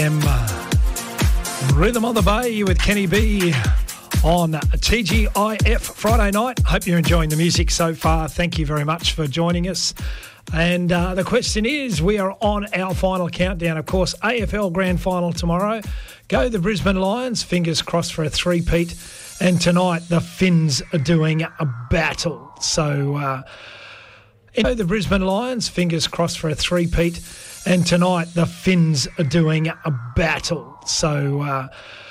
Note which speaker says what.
Speaker 1: Rhythm on the Bay with Kenny B on TGIF Friday night. Hope you're enjoying the music so far. Thank you very much for joining us. And the question is, we are on our final countdown. Of course, AFL Grand Final tomorrow. Go the Brisbane Lions, fingers crossed for a three-peat. And tonight, the Finns are doing a battle. So, go the Brisbane Lions, fingers crossed for a three-peat. And tonight, the Finns are doing a battle. So,